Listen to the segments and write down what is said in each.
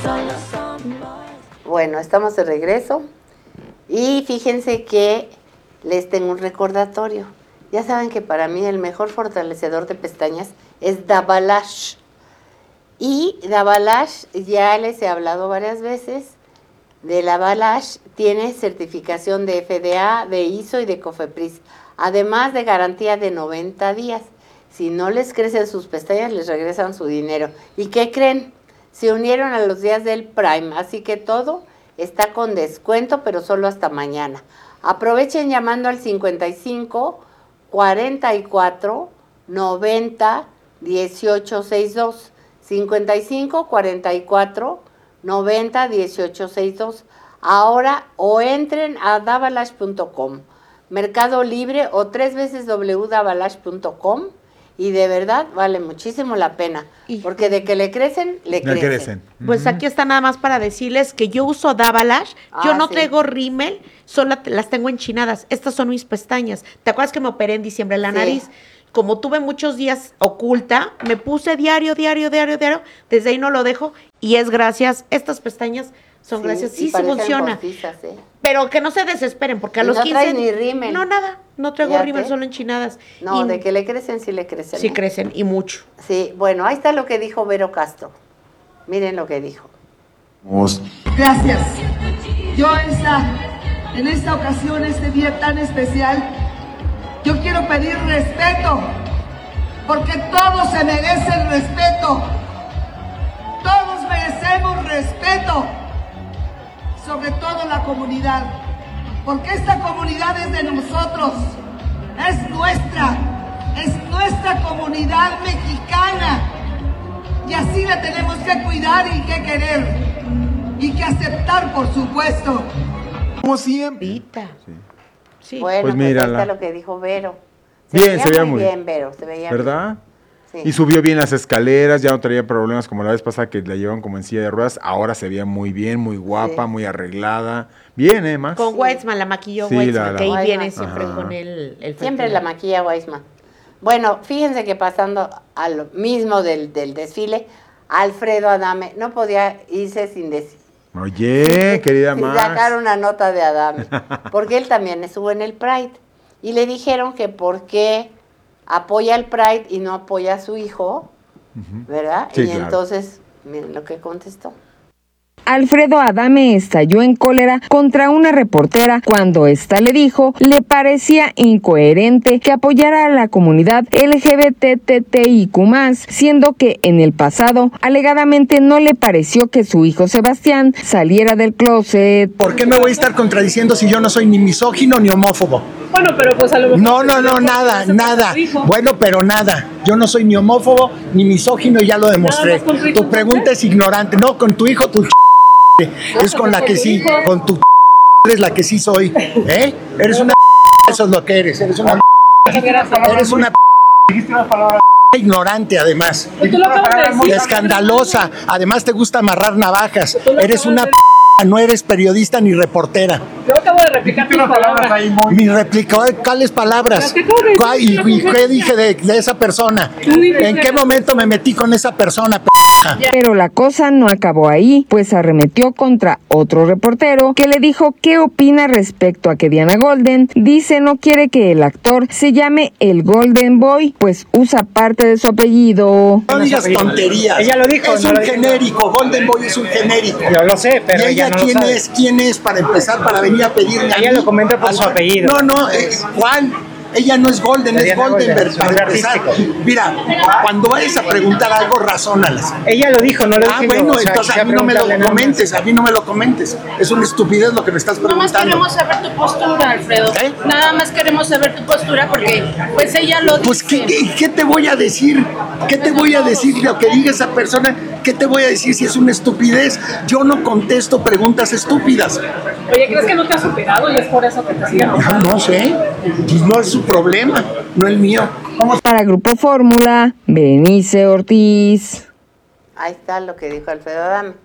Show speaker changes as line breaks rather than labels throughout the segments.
Bueno, estamos de regreso y fíjense que les tengo un recordatorio. Ya saben que para mí el mejor fortalecedor de pestañas es Dabalash. Y Dabalash, ya les he hablado varias veces, de Dabalash tiene certificación de FDA, de ISO y de COFEPRIS, además de garantía de 90 días. Si no les crecen sus pestañas, les regresan su dinero. ¿Y qué creen? Se unieron a los días del Prime, así que todo está con descuento, pero solo hasta mañana. Aprovechen llamando al 55 44 90 18 62. 55 44 90 18 62. Ahora o entren a dabalash.com, Mercado Libre o 3 veces www.dabalash.com. Y de verdad vale muchísimo la pena, porque de que le crecen, le crecen.
Pues aquí está nada más para decirles que yo uso Dabalash, yo no traigo rímel, solo las tengo enchinadas. Estas son mis pestañas. ¿Te acuerdas que me operé en diciembre la nariz? Como tuve muchos días oculta, me puse diario, desde ahí no lo dejo, y es gracias, estas pestañas son gracias, sí funciona.
Postizas,
Pero que no se desesperen, porque a los
no
15...
traes ni rímel.
No, nada, no traigo rímel, solo enchinadas.
No, de que le crecen, sí le crecen.
Sí crecen, y mucho.
Sí, bueno, ahí está lo que dijo Vero Castro. Miren lo que dijo.
Gracias. Yo en esta ocasión, este día tan especial, yo quiero pedir respeto, porque todos se merecen respeto. Todos merecemos respeto. Sobre todo la comunidad, porque esta comunidad es de nosotros, es nuestra comunidad mexicana, y así la tenemos que cuidar y que querer, y que aceptar, por supuesto.
Como siempre.
Sí. Bueno, pues ahí está lo que dijo Vero.
Se veía muy bien,
Vero, se veía
¿verdad?
Bien. Sí.
Y subió bien las escaleras, ya no traía problemas como la vez pasada que la llevaban como en silla de ruedas. Ahora se veía muy bien, muy guapa, muy arreglada. Bien, Max?
Con Weissman, la maquilló Weissman, que ahí viene siempre con el
siempre la maquilla Weissman. Bueno, fíjense que pasando a lo mismo del desfile, Alfredo Adame no podía irse sin decir.
Oye, querida Max.
Sacar una nota de Adame, porque él también estuvo en el Pride. Y le dijeron que por qué apoya el Pride y no apoya a su hijo, ¿verdad?
Sí,
y
claro.
Entonces, miren lo que contestó.
Alfredo Adame estalló en cólera contra una reportera cuando ésta le dijo le parecía incoherente que apoyara a la comunidad LGBTTIQ+, siendo que en el pasado alegadamente no le pareció que su hijo Sebastián saliera del closet.
¿Por qué me voy a estar contradiciendo si yo no soy ni misógino ni homófobo?
Bueno, pero pues a lo mejor...
No, nada. Bueno, pero nada. Yo no soy ni homófobo ni misógino y ya lo demostré. Tu pregunta es ignorante. No, con tu hijo, tu es con la que sí, con tu eres la que sí soy. Eres una eso es lo que eres. Eres una ignorante, además. Escandalosa. Además te gusta amarrar navajas. Eres una no eres periodista ni reportera.
Yo acabo de replicar tus palabras.
Mi replicó, ¿cuáles palabras? ¿Y qué dije de esa persona? ¿En qué momento me metí con esa persona,
Pero la cosa no acabó ahí, pues arremetió contra otro reportero que le dijo qué opina respecto a que Diana Golden dice no quiere que el actor se llame el Golden Boy, pues usa parte de su apellido.
No digas tonterías.
Ella lo dijo.
Es un genérico, Golden Boy es un genérico.
Yo lo sé, pero
¿y ella quién es para empezar, para venir a pedirme a mí?
Ella lo comenta por su apellido.
No, Juan. Ella no es Golden, es Goldenberg, para empezar. Mira, cuando vayas a preguntar algo, razónalas.
Ella lo dijo, no lo dije
bueno,
yo.
Entonces a mí no me lo comentes, Es una estupidez lo que me estás preguntando.
Nada más queremos saber tu postura, Alfredo. Nada más queremos saber tu postura porque, pues, ella lo dice.
Pues, ¿qué te voy a decir? ¿Qué te voy a decir? Lo que diga esa persona, ¿qué te voy a decir si es una estupidez? Yo no contesto preguntas estúpidas.
Oye, ¿crees que no te has superado y es por eso que te siguen?
No sé, no es su problema, no el mío.
Para Grupo Fórmula, Berenice Ortiz.
Ahí está lo que dijo Alfredo Adame.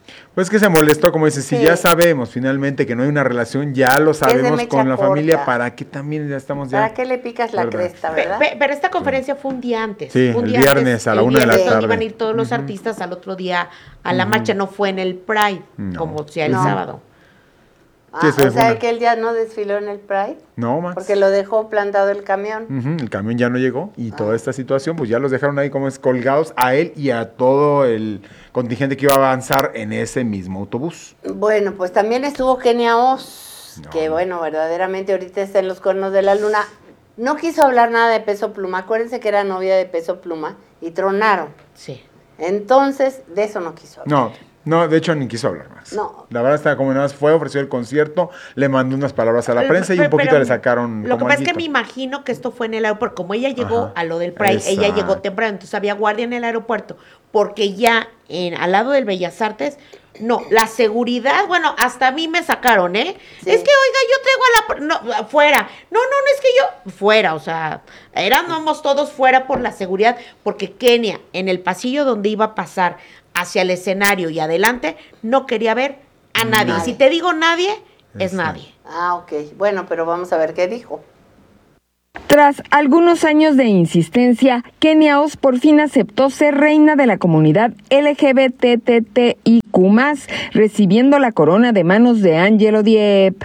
Pues que se molestó, como dices, si
Sí.
ya sabemos finalmente que no hay una relación, ya lo sabemos
mecha
con la
corta.
familia, ¿para qué también ya estamos ya?
¿Para qué le picas la
¿Verdad?
cresta, verdad?
Pero esta conferencia fue un día antes.
Sí,
fue un
el
día
viernes
antes,
a la
el
1 de la
viernes, donde
tarde.
iban a ir todos los artistas al otro día a la marcha, no fue en el Pride,
No.
como sea el
No.
sábado.
Sí,
O sea,
bueno.
que él ya no desfiló en el Pride,
No, Max.
porque lo dejó plantado el camión.
El camión ya no llegó y toda esta situación, pues ya los dejaron ahí como es colgados a él y a todo el contingente que iba a avanzar en ese mismo autobús.
Bueno, pues también estuvo Kenia Oz,
No.
que bueno, verdaderamente ahorita está en los cuernos de la luna. No quiso hablar nada de Peso Pluma, acuérdense que era novia de Peso Pluma y tronaron.
Sí.
Entonces, de eso no quiso hablar.
No, de hecho ni quiso hablar más.
No.
La verdad estaba como nada más fue, ofreció el concierto, le mandó unas palabras a la prensa y un
Pero
poquito le sacaron
Lo que
como
pasa es que
alguito.
me imagino que esto fue en el aeropuerto. Como ella llegó
Ajá.
a lo del Pride, ella llegó
Exacto.
temprano, entonces había guardia en el aeropuerto. Porque ya al lado del Bellas Artes, no, la seguridad, bueno, hasta a mí me sacaron, ¿eh?
Sí.
Es que, oiga, yo traigo no, afuera. No, es que yo, fuera, o sea, éramos todos fuera por la seguridad, porque Kenia, en el pasillo donde iba a pasar hacia el escenario y adelante, no quería ver a nadie.
Nadie.
Si te digo nadie, es
Exacto.
nadie.
Ah, ok. Bueno, pero vamos a ver qué dijo.
Tras algunos años de insistencia, Kenia Oz por fin aceptó ser reina de la comunidad LGBTTIQ+, recibiendo la corona de manos de Angelo Diep.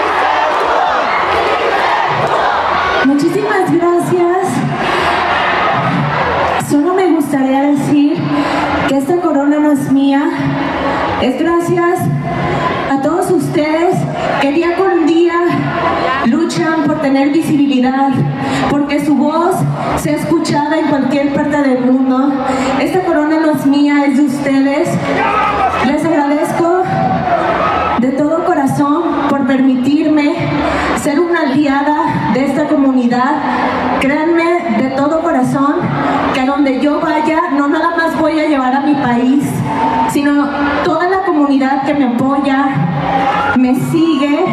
Muchísimas gracias. Solo me gustaría decir que esta corona no es mía. Es gracias a todos ustedes que día con día luchan por tener visibilidad, porque su voz sea escuchada en cualquier parte del mundo. Esta corona no es mía, es de ustedes. Les agradezco de todo corazón por permitirme ser una aliada de esta comunidad. Créanme de todo corazón que a donde yo vaya no nada más voy a llevar a mi país, sino toda la comunidad que me apoya, me sigue.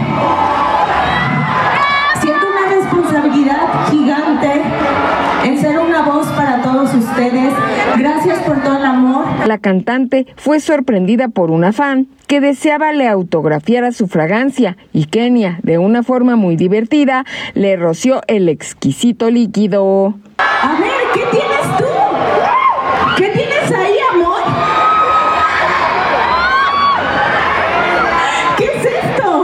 Siento una responsabilidad gigante en ser una voz para todos ustedes. Gracias por todo el amor.
La cantante fue sorprendida por una fan que deseaba le autografiara su fragancia y Kenia, de una forma muy divertida, le roció el exquisito líquido.
A ver, ¿qué tienes tú? ¿Qué tienes ahí, amor? ¿Qué es esto?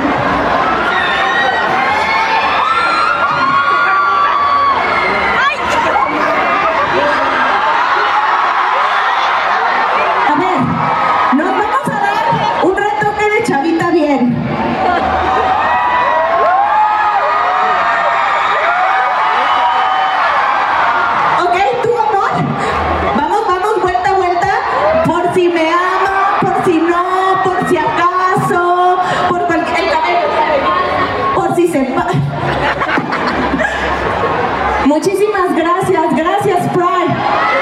A ver, nos vamos a dar un retoque de chavita bien. Ok, tú, amor. Vamos, vuelta, por si me ama, por si no, por si acaso, por cualquier... por si se va. Muchísimas gracias, Pride.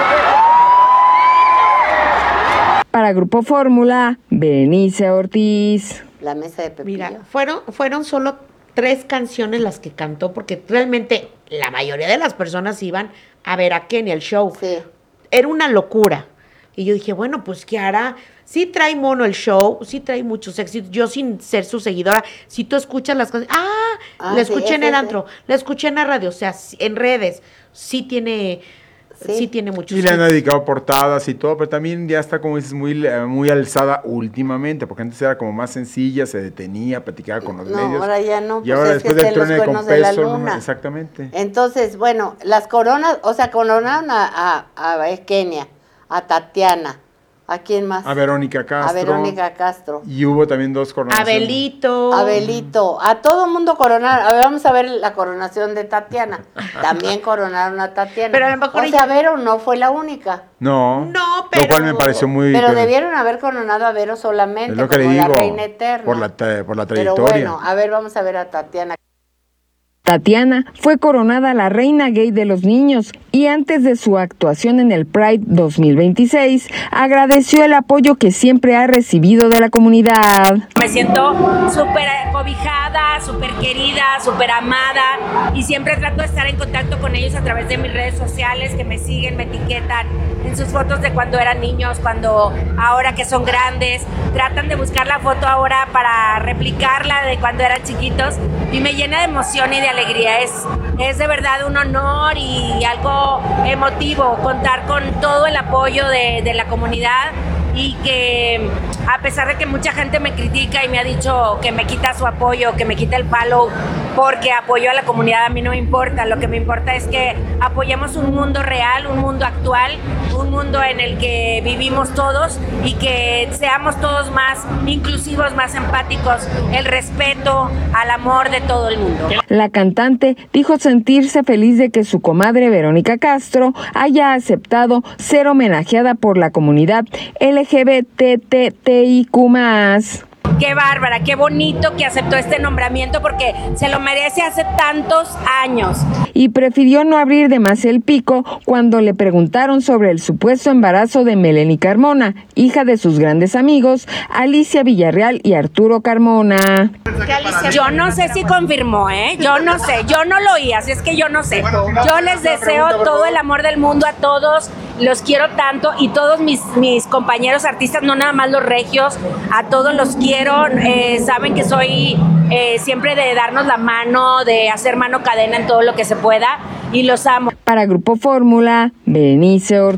Para Grupo Fórmula, Berenice Ortiz.
La mesa de Pepillo.
Mira, fueron solo 3 canciones las que cantó, porque realmente la mayoría de las personas iban a ver a Kenia el show.
Sí.
Era una locura. Y yo dije, bueno, pues ¿qué hará? Sí trae mono el show, sí trae muchos éxitos. Yo sin ser su seguidora, si tú escuchas las canciones, la
sí,
escuché en el
ese.
antro, la escuché en la radio, o sea, en redes, sí tiene muchos
Y le han
hits.
dedicado portadas y todo, pero también ya está, como dices, muy alzada últimamente, porque antes era como más sencilla, se detenía, platicaba con los
No,
medios.
ahora ya no.
Y ahora
es que
después
está
del
en los
truene con
cuernos de la
Peso,
luna.
exactamente.
Entonces, bueno, las coronas, o sea, coronaron a Kenia, a Tatiana, ¿a quién más?
A Verónica Castro.
A Verónica Castro.
Y hubo también 2 coronaciones.
Abelito.
Abelito, a todo mundo coronaron. A ver, vamos a ver la coronación de Tatiana. También coronaron a Tatiana.
Pero a lo mejor
o sea, Vero no fue la única.
No,
No,
lo
pero-
cual me pareció muy...
Pero debieron haber coronado a Vero solamente,
Es lo que
como
le
la
digo,
reina eterna.
por la
Pero
trayectoria.
bueno, a ver, vamos a ver a Tatiana.
Tatiana fue coronada la reina gay de los niños y antes de su actuación en el Pride 2026 agradeció el apoyo que siempre ha recibido de la comunidad.
Me siento súper cobijada, súper querida, súper amada y siempre trato de estar en contacto con ellos a través de mis redes sociales, que me siguen, me etiquetan en sus fotos de cuando eran niños, cuando ahora que son grandes, tratan de buscar la foto ahora para replicarla de cuando eran chiquitos y me llena de emoción y de alegría. Es de verdad un honor y algo emotivo contar con todo el apoyo de la comunidad y que a pesar de que mucha gente me critica y me ha dicho que me quita su apoyo, que me quita el follow porque apoyo a la comunidad, a mí no me importa. Lo que me importa es que apoyemos un mundo real, un mundo actual, un mundo en el que vivimos todos y que seamos todos más inclusivos, más empáticos, el respeto al amor de todo el mundo.
La cantante dijo sentirse feliz de que su comadre Verónica Castro haya aceptado ser homenajeada por la comunidad LGBTTIQ+.
Qué bárbara, qué bonito que aceptó este nombramiento porque se lo merece hace tantos años.
Y prefirió no abrir de más el pico cuando le preguntaron sobre el supuesto embarazo de Melanie Carmona, hija de sus grandes amigos Alicia Villarreal y Arturo Carmona.
Yo no sé si confirmó, yo no sé, yo no lo oí, así es que yo no sé. Yo les deseo todo el amor del mundo a todos, los quiero tanto y todos mis compañeros artistas, no nada más los regios, a todos los quiero, saben que soy siempre de darnos la mano, de hacer mano cadena en todo lo que se pueda y los amo.
Para Grupo Fórmula, Berenice Ortiz.